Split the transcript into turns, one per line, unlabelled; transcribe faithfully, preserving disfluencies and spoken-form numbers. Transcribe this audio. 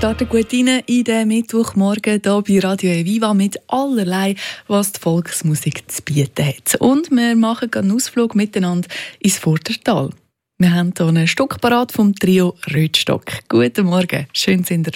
starten gut rein in den Mittwochmorgen hier bei Radio Eviva mit allerlei, was die Volksmusik zu bieten hat. Und wir machen einen Ausflug miteinander ins Vordertal. Wir haben hier ein Stück parat vom Trio Rötstock. Guten Morgen, schön sind ihr